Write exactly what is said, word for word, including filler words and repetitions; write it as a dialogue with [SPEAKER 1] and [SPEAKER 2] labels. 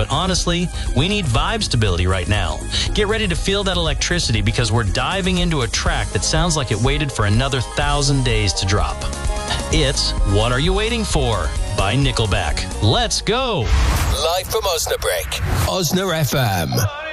[SPEAKER 1] but honestly, we need vibe stability right now. Get ready to feel that electricity because we're diving into a track that sounds like it waited for another thousand days to drop. It's What Are You Waiting For? By Nickelback. Let's go!
[SPEAKER 2] Live from Osnabrück, Osna F M.